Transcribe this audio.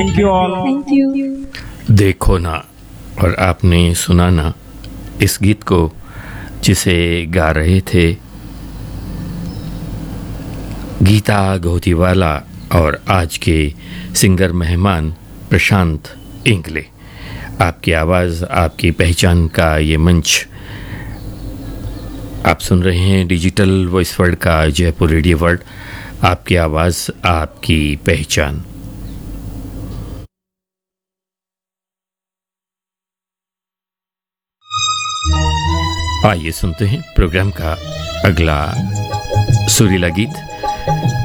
Thank you all. Thank you. देखो ना, और आपने सुना ना इस गीत को, जिसे गा रहे थे गीता गोतीवाला और आज के सिंगर मेहमान प्रशांत इंगले। आपकी आवाज़ आपकी पहचान का ये मंच आप सुन रहे हैं डिजिटल वॉइस वर्ल्ड का जयपुर रेडियो वर्ल्ड। आपकी आवाज़ आपकी पहचान। आइए सुनते हैं प्रोग्राम का अगला सुरीला गीत।